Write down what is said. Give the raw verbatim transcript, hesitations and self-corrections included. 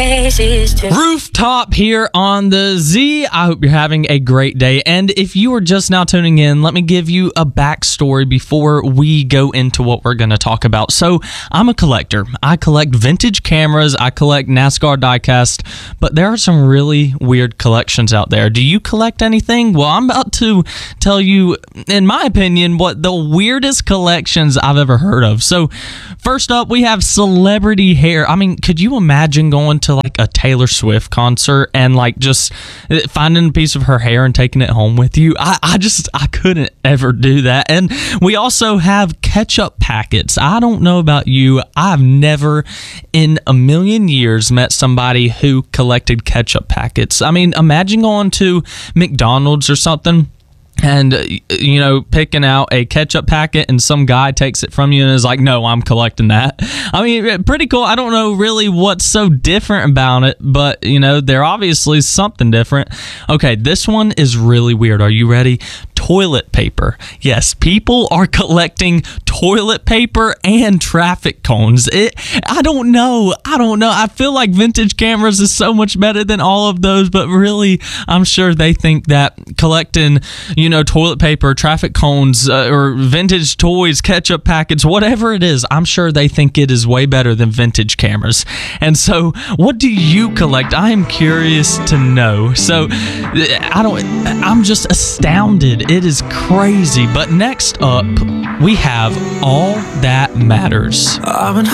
Rooftop here on the Z. I hope you're having a great day. And if you are just now tuning in, let me give you a backstory before we go into what we're going to talk about. So I'm a collector. I collect vintage cameras. I collect NASCAR diecast, but there are some really weird collections out there. Do you collect anything? Well, I'm about to tell you, in my opinion, what the weirdest collections I've ever heard of. So first up, we have celebrity hair. I mean, could you imagine going to like a Taylor Swift concert and like just finding a piece of her hair and taking it home with you? I, I just, I couldn't ever do that. And we also have ketchup packets. I don't know about you. I've never in a million years met somebody who collected ketchup packets. I mean, imagine going to McDonald's or something and, you know, picking out a ketchup packet and some guy takes it from you and is like, no, I'm collecting that. I mean, pretty cool. I don't know really what's so different about it, but, you know, they're obviously something different. Okay, this one is really weird. Are you ready? Toilet paper. Yes, people are collecting toilet paper and traffic cones. It, I don't know. I don't know. I feel like vintage cameras is so much better than all of those, but really, I'm sure they think that collecting, you know, toilet paper, traffic cones, uh, or vintage toys, ketchup packets, whatever it is, I'm sure they think it is way better than vintage cameras. And so, what do you collect? I am curious to know. So, I don't, I'm just astounded. It is crazy. But next up, we have All That Matters.